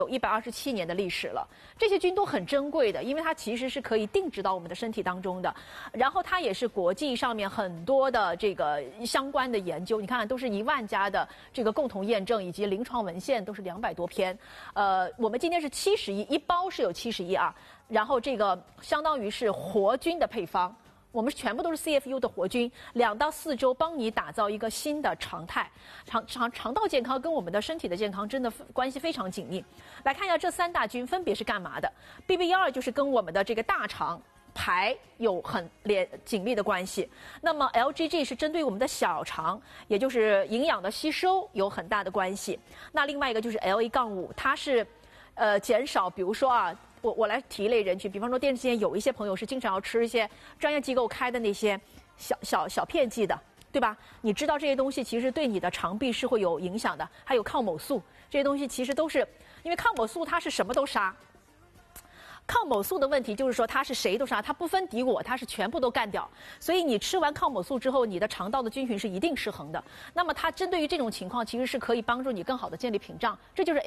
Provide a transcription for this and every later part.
有127年的历史了，这些菌都很珍贵的，因为它其实是可以定植到我们的身体当中的。然后它也是国际上面很多的这个相关的研究，你看都是1万家的这个共同验证，以及临床文献都是200多篇。我们今天是70亿，一包是有70亿啊，然后这个相当于是活菌的配方。我们全部都是 CFU 的活菌，2到4周帮你打造一个新的常态。肠道健康跟我们的身体的健康真的关系非常紧密。来看一下这3大菌分别是干嘛的。BB12就是跟我们的这个大肠排有很紧密的关系。那么 LGG 是针对我们的小肠，也就是营养的吸收有很大的关系。那另外一个就是 LA-5，它是减少，比如说啊。我来提一类人群，比方说电视间有一些朋友是经常要吃一些专业机构开的那些小片剂的，对吧？你知道这些东西其实对你的肠壁是会有影响的。还有抗某素这些东西其实都是因为抗某素它是什么都杀。抗某素的问题就是说它是谁都杀，它不分敌我，它是全部都干掉。所以你吃完抗某素之后，你的肠道的菌群是一定失衡的。那么它针对于这种情况，其实是可以帮助你更好的建立屏障，这就是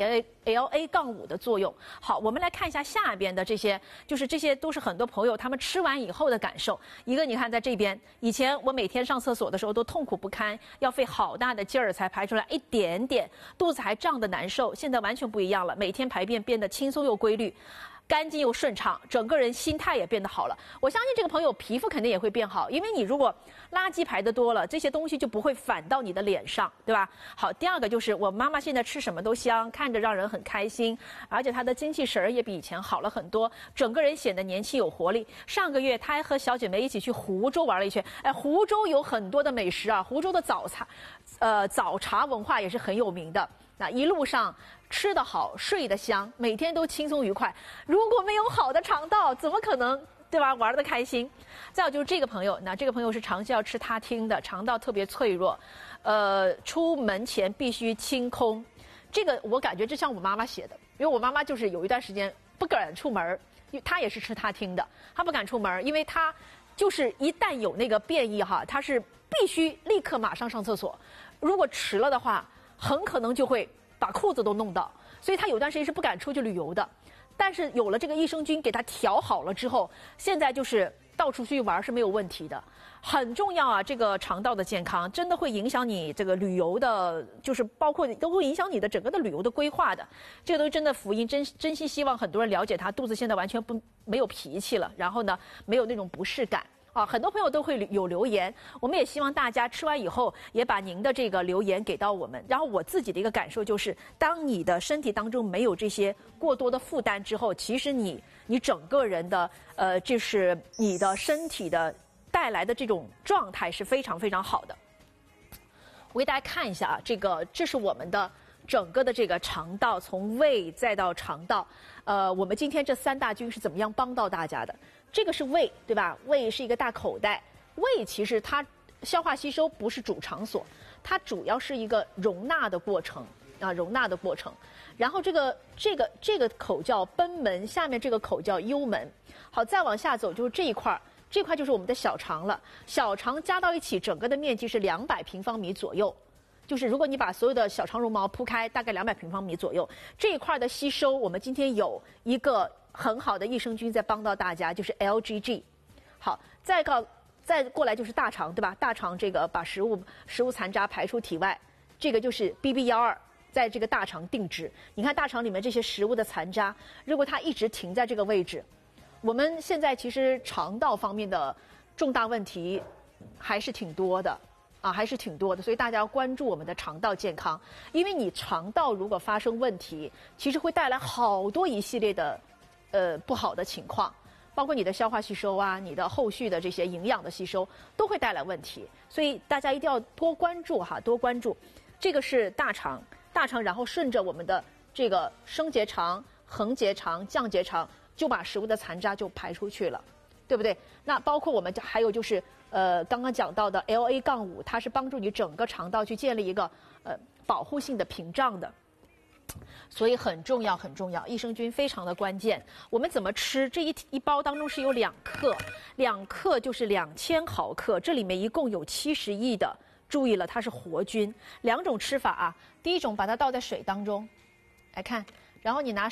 LA-5的作用。好，我们来看一下下边的这些，就是这些都是很多朋友他们吃完以后的感受。一个你看在这边，以前我每天上厕所的时候都痛苦不堪，要费好大的劲儿才排出来一点点，肚子还胀得难受。现在完全不一样了，每天排便变得轻松又规律。干净又顺畅，整个人心态也变得好了。我相信这个朋友皮肤肯定也会变好，因为你如果垃圾排得多了，这些东西就不会反到你的脸上，对吧？好，第二个就是我妈妈现在吃什么都香，看着让人很开心，而且她的精气神儿也比以前好了很多，整个人显得年轻有活力。上个月她还和小姐妹一起去湖州玩了一圈，湖州有很多的美食啊，湖州的早茶文化也是很有名的。那一路上吃得好，睡得香，每天都轻松愉快。如果没有好的肠道，怎么可能，对吧？玩得开心。再有就是这个朋友，那这个朋友是长期要吃他汀的，肠道特别脆弱，出门前必须清空。这个我感觉这像我妈妈写的，因为我妈妈就是有一段时间不敢出门，因为她也是吃他汀的，她不敢出门，因为她就是一旦有那个变异哈，她是必须立刻马上上厕所，如果迟了的话，很可能就会把裤子都弄到，所以他有段时间是不敢出去旅游的。但是有了这个益生菌给他调好了之后，现在就是到处去玩是没有问题的。很重要啊，这个肠道的健康真的会影响你这个旅游的，就是包括都会影响你的整个的旅游的规划的。这个都是真的福音，真心希望很多人了解他。肚子现在完全没有脾气了，然后呢没有那种不适感。啊，很多朋友都会有留言，我们也希望大家吃完以后也把您的这个留言给到我们。然后我自己的一个感受就是，当你的身体当中没有这些过多的负担之后，其实你整个人的就是你的身体的带来的这种状态是非常非常好的。我给大家看一下啊，这是我们的整个的这个肠道，从胃再到肠道，我们今天这3大菌是怎么样帮到大家的？这个是胃，对吧？胃是一个大口袋，胃其实它消化吸收不是主场所，它主要是一个容纳的过程啊，容纳的过程。然后这个口叫贲门，下面这个口叫幽门。好，再往下走就是这一块，这块就是我们的小肠了。小肠加到一起，整个的面积是200平方米左右。就是如果你把所有的小肠绒毛铺开，大概200平方米左右。这一块的吸收，我们今天有一个很好的益生菌在帮到大家，就是 LGG。好，再过来就是大肠，对吧？大肠这个把食物残渣排出体外，这个就是 BB12，在这个大肠定植。你看大肠里面这些食物的残渣，如果它一直停在这个位置，我们现在其实肠道方面的重大问题还是挺多的。还是挺多的，所以大家要关注我们的肠道健康，因为你肠道如果发生问题，其实会带来好多一系列的不好的情况，包括你的消化吸收啊，你的后续的这些营养的吸收都会带来问题，所以大家一定要多关注哈，多关注。这个是大肠，然后顺着我们的这个升结肠、横结肠、降结肠，就把食物的残渣就排出去了，对不对？那包括我们还有就是刚刚讲到的 LA-5，它是帮助你整个肠道去建立一个保护性的屏障的。所以很重要，很重要，益生菌非常的关键。我们怎么吃？这一包当中是有2克，2克就是2000毫克，这里面一共有70亿的。注意了，它是活菌。2种吃法啊，第一种把它倒在水当中，来看，然后你拿